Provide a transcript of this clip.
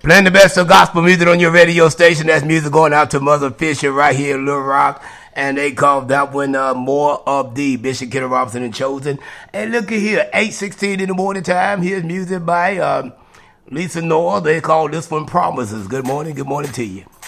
Playing the best of gospel music on your radio station. That's music going out to Mother Fisher right here in Little Rock. And they called that one More of the Bishop Kenny Robinson and Chosen. And look at here, 8:16 in the morning time. Here's music by Lisa Noel. They call this one Promises. Good morning to you.